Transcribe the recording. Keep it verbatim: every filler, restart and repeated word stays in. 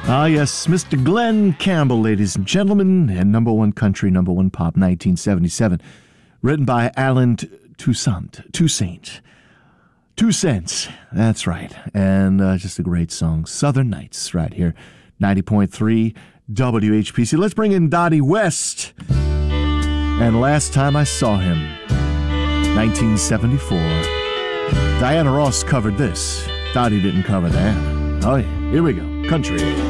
Ah, yes, Mister Glenn Campbell, ladies and gentlemen, and number one country, number one pop, nineteen seventy-seven. Written by Alan Toussaint. Toussaint. Two Cents. That's right. And uh, just a great song. Southern Nights, right here. ninety point three W H P C. Let's bring in Dottie West. And Last Time I Saw Him, nineteen seventy-four. Diana Ross covered this. Dottie didn't cover that. Oh, yeah. Here we go. Country.